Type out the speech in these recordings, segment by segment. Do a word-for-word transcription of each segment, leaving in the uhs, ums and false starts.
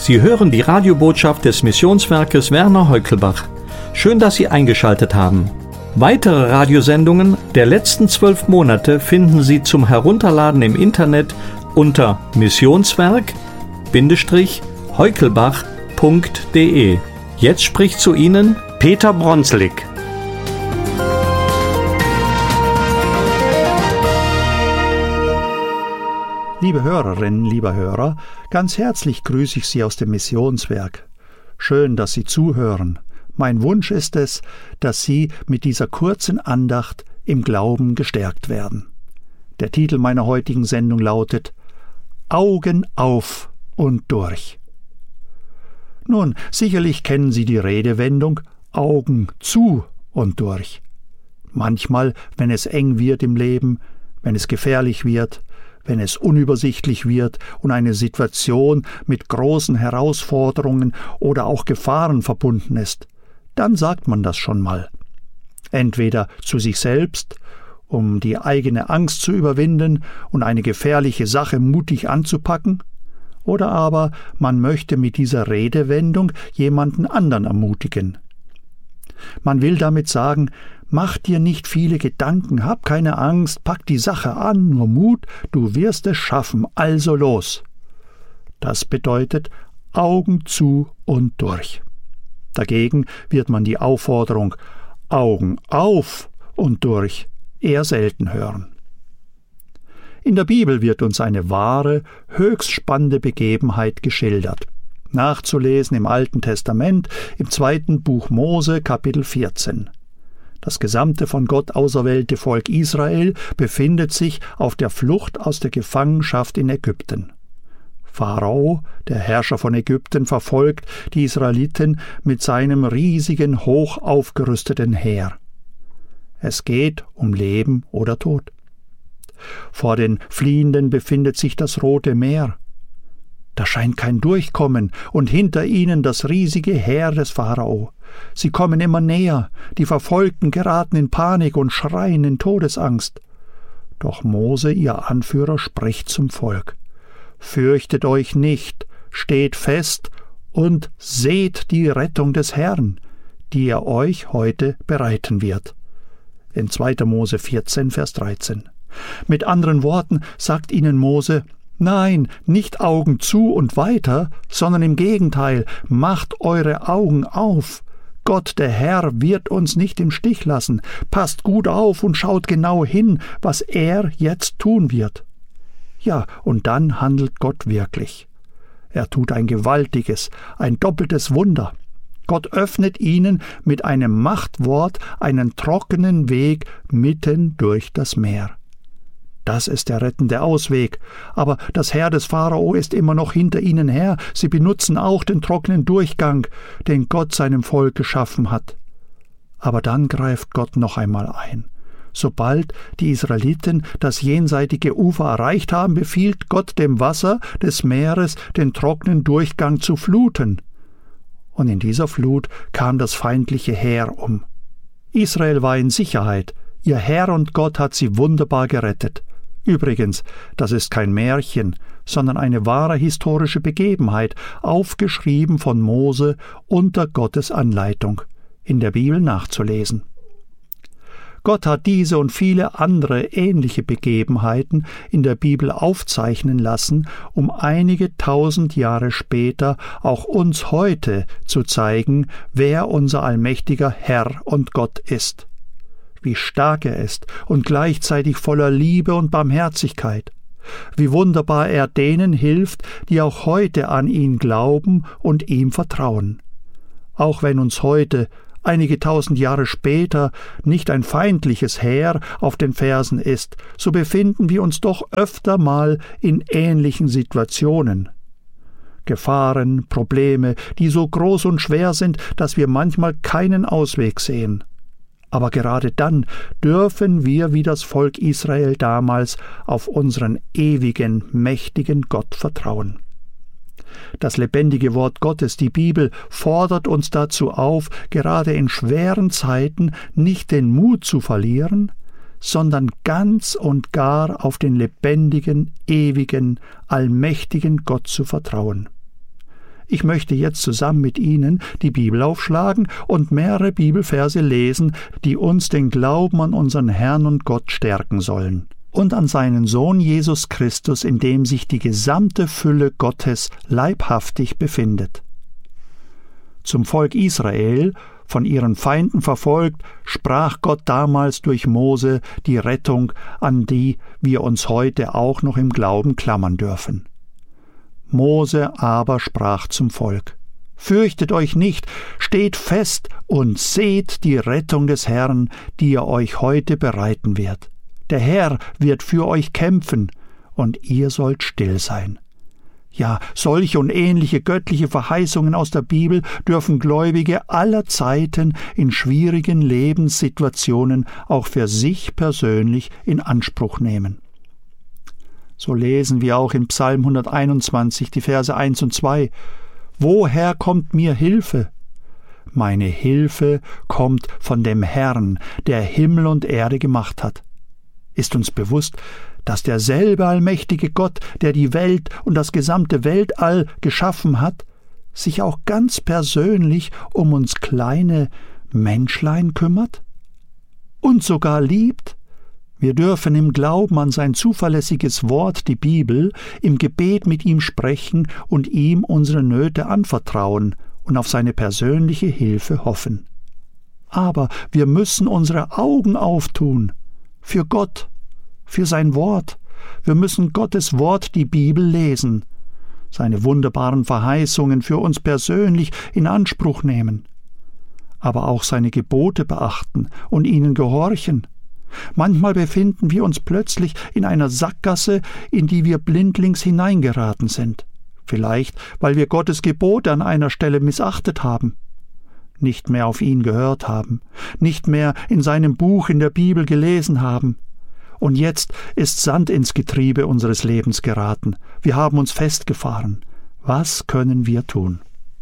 Sie hören die Radiobotschaft des Missionswerkes Werner Heukelbach. Schön, dass Sie eingeschaltet haben. Weitere Radiosendungen der letzten zwölf Monate finden Sie zum Herunterladen im Internet unter missionswerk-heukelbach punkt de. Jetzt spricht zu Ihnen Peter Bronslik. Liebe Hörerinnen, lieber Hörer, ganz herzlich grüße ich Sie aus dem Missionswerk. Schön, dass Sie zuhören. Mein Wunsch ist es, dass Sie mit dieser kurzen Andacht im Glauben gestärkt werden. Der Titel meiner heutigen Sendung lautet Augen auf und durch. Nun, sicherlich kennen Sie die Redewendung Augen zu und durch. Manchmal, wenn es eng wird im Leben, wenn es gefährlich wird, wenn es unübersichtlich wird und eine Situation mit großen Herausforderungen oder auch Gefahren verbunden ist, dann sagt man das schon mal. Entweder zu sich selbst, um die eigene Angst zu überwinden und eine gefährliche Sache mutig anzupacken, oder aber man möchte mit dieser Redewendung jemanden anderen ermutigen. Man will damit sagen, mach dir nicht viele Gedanken, hab keine Angst, pack die Sache an, nur Mut, du wirst es schaffen, also los. Das bedeutet Augen zu und durch. Dagegen wird man die Aufforderung Augen auf und durch eher selten hören. In der Bibel wird uns eine wahre, höchst spannende Begebenheit geschildert. Nachzulesen im Alten Testament, im zweiten Buch Mose, Kapitel vierzehn. Das gesamte von Gott auserwählte Volk Israel befindet sich auf der Flucht aus der Gefangenschaft in Ägypten. Pharao, der Herrscher von Ägypten, verfolgt die Israeliten mit seinem riesigen, hoch aufgerüsteten Heer. Es geht um Leben oder Tod. Vor den Fliehenden befindet sich das Rote Meer. Da scheint kein Durchkommen, und hinter ihnen das riesige Heer des Pharao. Sie kommen immer näher, die Verfolgten geraten in Panik und schreien in Todesangst. Doch Mose, ihr Anführer, spricht zum Volk: Fürchtet euch nicht, steht fest und seht die Rettung des Herrn, die er euch heute bereiten wird. In zweiter Mose vierzehn, Vers dreizehn. Mit anderen Worten sagt ihnen Mose: Nein, nicht Augen zu und weiter, sondern im Gegenteil, macht eure Augen auf. Gott, der Herr, wird uns nicht im Stich lassen. Passt gut auf und schaut genau hin, was er jetzt tun wird. Ja, und dann handelt Gott wirklich. Er tut ein gewaltiges, ein doppeltes Wunder. Gott öffnet ihnen mit einem Machtwort einen trockenen Weg mitten durch das Meer. Das ist der rettende Ausweg. Aber das Heer des Pharao ist immer noch hinter ihnen her. Sie benutzen auch den trockenen Durchgang, den Gott seinem Volk geschaffen hat. Aber dann greift Gott noch einmal ein. Sobald die Israeliten das jenseitige Ufer erreicht haben, befiehlt Gott dem Wasser des Meeres, den trockenen Durchgang zu fluten. Und in dieser Flut kam das feindliche Heer um. Israel war in Sicherheit. Ihr Herr und Gott hat sie wunderbar gerettet. Übrigens, das ist kein Märchen, sondern eine wahre historische Begebenheit, aufgeschrieben von Mose unter Gottes Anleitung, in der Bibel nachzulesen. Gott hat diese und viele andere ähnliche Begebenheiten in der Bibel aufzeichnen lassen, um einige tausend Jahre später auch uns heute zu zeigen, wer unser allmächtiger Herr und Gott ist. Wie stark er ist und gleichzeitig voller Liebe und Barmherzigkeit. Wie wunderbar er denen hilft, die auch heute an ihn glauben und ihm vertrauen. Auch wenn uns heute, einige tausend Jahre später, nicht ein feindliches Heer auf den Fersen ist, so befinden wir uns doch öfter mal in ähnlichen Situationen. Gefahren, Probleme, die so groß und schwer sind, dass wir manchmal keinen Ausweg sehen. Aber gerade dann dürfen wir wie das Volk Israel damals auf unseren ewigen, mächtigen Gott vertrauen. Das lebendige Wort Gottes, die Bibel, fordert uns dazu auf, gerade in schweren Zeiten nicht den Mut zu verlieren, sondern ganz und gar auf den lebendigen, ewigen, allmächtigen Gott zu vertrauen. Ich möchte jetzt zusammen mit Ihnen die Bibel aufschlagen und mehrere Bibelverse lesen, die uns den Glauben an unseren Herrn und Gott stärken sollen und an seinen Sohn Jesus Christus, in dem sich die gesamte Fülle Gottes leibhaftig befindet. Zum Volk Israel, von ihren Feinden verfolgt, sprach Gott damals durch Mose die Rettung, an die wir uns heute auch noch im Glauben klammern dürfen. Mose aber sprach zum Volk: Fürchtet euch nicht, steht fest und seht die Rettung des Herrn, die er euch heute bereiten wird. Der Herr wird für euch kämpfen, und ihr sollt still sein. Ja, solche und ähnliche göttliche Verheißungen aus der Bibel dürfen Gläubige aller Zeiten in schwierigen Lebenssituationen auch für sich persönlich in Anspruch nehmen. So lesen wir auch in Psalm hunderteinundzwanzig, die Verse eins und zwei. Woher kommt mir Hilfe? Meine Hilfe kommt von dem Herrn, der Himmel und Erde gemacht hat. Ist uns bewusst, dass derselbe allmächtige Gott, der die Welt und das gesamte Weltall geschaffen hat, sich auch ganz persönlich um uns kleine Menschlein kümmert und sogar liebt? Wir dürfen im Glauben an sein zuverlässiges Wort, die Bibel, im Gebet mit ihm sprechen und ihm unsere Nöte anvertrauen und auf seine persönliche Hilfe hoffen. Aber wir müssen unsere Augen auftun für Gott, für sein Wort. Wir müssen Gottes Wort, die Bibel, lesen, seine wunderbaren Verheißungen für uns persönlich in Anspruch nehmen, aber auch seine Gebote beachten und ihnen gehorchen. Manchmal befinden wir uns plötzlich in einer Sackgasse, in die wir blindlings hineingeraten sind. Vielleicht, weil wir Gottes Gebote an einer Stelle missachtet haben, nicht mehr auf ihn gehört haben, nicht mehr in seinem Buch in der Bibel gelesen haben. Und jetzt ist Sand ins Getriebe unseres Lebens geraten. Wir haben uns festgefahren. Was können wir tun?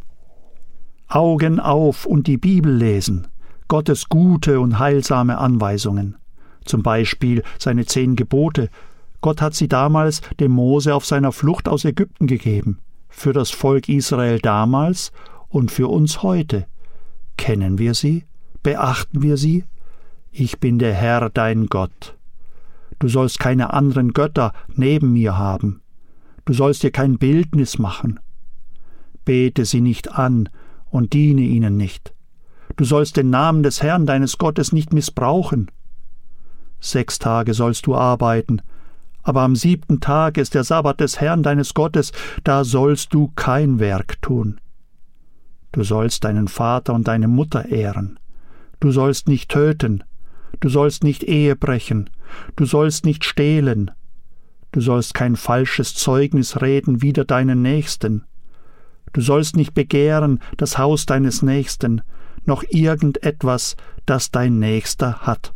Augen auf und die Bibel lesen. Gottes gute und heilsame Anweisungen. Zum Beispiel seine zehn Gebote. Gott hat sie damals dem Mose auf seiner Flucht aus Ägypten gegeben. Für das Volk Israel damals und für uns heute. Kennen wir sie? Beachten wir sie? Ich bin der Herr, dein Gott. Du sollst keine anderen Götter neben mir haben. Du sollst dir kein Bildnis machen. Bete sie nicht an und diene ihnen nicht. Du sollst den Namen des Herrn, deines Gottes, nicht missbrauchen. Sechs Tage sollst du arbeiten, aber am siebten Tag ist der Sabbat des Herrn, deines Gottes, da sollst du kein Werk tun. Du sollst deinen Vater und deine Mutter ehren. Du sollst nicht töten. Du sollst nicht Ehe brechen. Du sollst nicht stehlen. Du sollst kein falsches Zeugnis reden wider deinen Nächsten. Du sollst nicht begehren das Haus deines Nächsten, noch irgendetwas, das dein Nächster hat.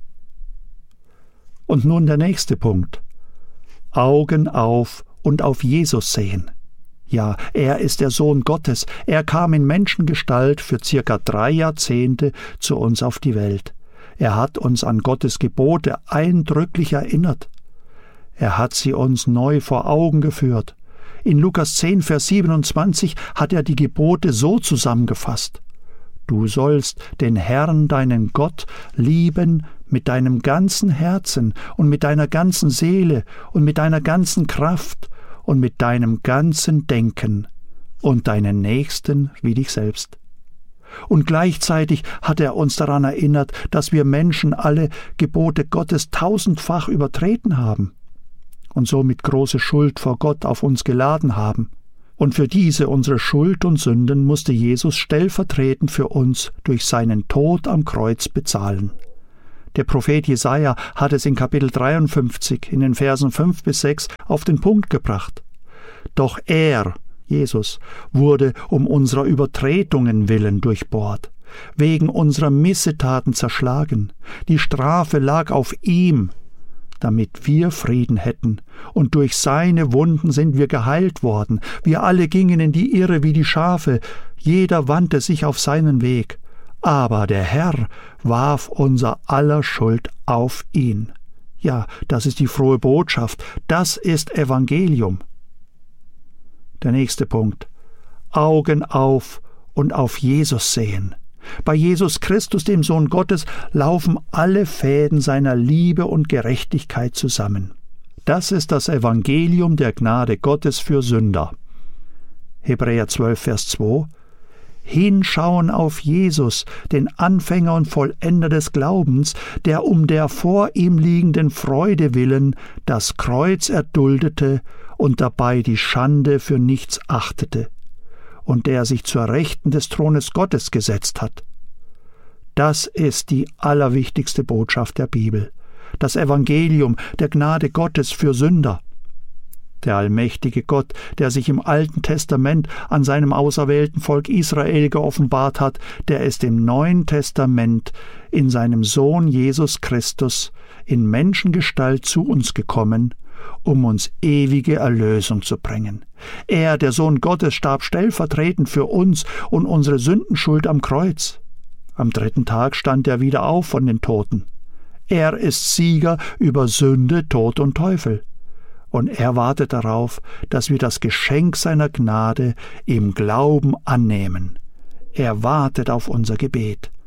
Und nun der nächste Punkt. Augen auf und auf Jesus sehen. Ja, er ist der Sohn Gottes. Er kam in Menschengestalt für circa drei Jahrzehnte zu uns auf die Welt. Er hat uns an Gottes Gebote eindrücklich erinnert. Er hat sie uns neu vor Augen geführt. In Lukas zehn, Vers siebenundzwanzig hat er die Gebote so zusammengefasst. Du sollst den Herrn, deinen Gott, lieben mit deinem ganzen Herzen und mit deiner ganzen Seele und mit deiner ganzen Kraft und mit deinem ganzen Denken und deinen Nächsten wie dich selbst. Und gleichzeitig hat er uns daran erinnert, dass wir Menschen alle Gebote Gottes tausendfach übertreten haben und somit große Schuld vor Gott auf uns geladen haben. Und für diese unsere Schuld und Sünden musste Jesus stellvertretend für uns durch seinen Tod am Kreuz bezahlen. Der Prophet Jesaja hat es in Kapitel dreiundfünfzig, in den Versen fünf bis sechs, auf den Punkt gebracht. Doch er, Jesus, wurde um unserer Übertretungen willen durchbohrt, wegen unserer Missetaten zerschlagen. Die Strafe lag auf ihm, damit wir Frieden hätten, und durch seine Wunden sind wir geheilt worden. Wir alle gingen in die Irre wie die Schafe, jeder wandte sich auf seinen Weg. Aber der Herr warf unser aller Schuld auf ihn. Ja, das ist die frohe Botschaft, das ist Evangelium. Der nächste Punkt. Augen auf und auf Jesus sehen. Bei Jesus Christus, dem Sohn Gottes, laufen alle Fäden seiner Liebe und Gerechtigkeit zusammen. Das ist das Evangelium der Gnade Gottes für Sünder. Hebräer zwölf, Vers zwei. Hinschauen auf Jesus, den Anfänger und Vollender des Glaubens, der um der vor ihm liegenden Freude willen das Kreuz erduldete und dabei die Schande für nichts achtete, und der sich zur Rechten des Thrones Gottes gesetzt hat. Das ist die allerwichtigste Botschaft der Bibel, das Evangelium der Gnade Gottes für Sünder. Der allmächtige Gott, der sich im Alten Testament an seinem auserwählten Volk Israel geoffenbart hat, der ist im Neuen Testament in seinem Sohn Jesus Christus in Menschengestalt zu uns gekommen, um uns ewige Erlösung zu bringen. Er, der Sohn Gottes, starb stellvertretend für uns und unsere Sündenschuld am Kreuz. Am dritten Tag stand er wieder auf von den Toten. Er ist Sieger über Sünde, Tod und Teufel. Und er wartet darauf, dass wir das Geschenk seiner Gnade im Glauben annehmen. Er wartet auf unser Gebet.